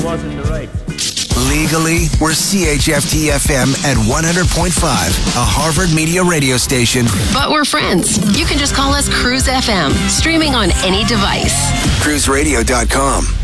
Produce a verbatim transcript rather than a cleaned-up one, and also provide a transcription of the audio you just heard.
Was in the right. Legally, we're C H F T F M at one hundred point five, a Harvard Media radio station. But we're friends. You can just call us Cruise F M, streaming on any device. cruise radio dot com.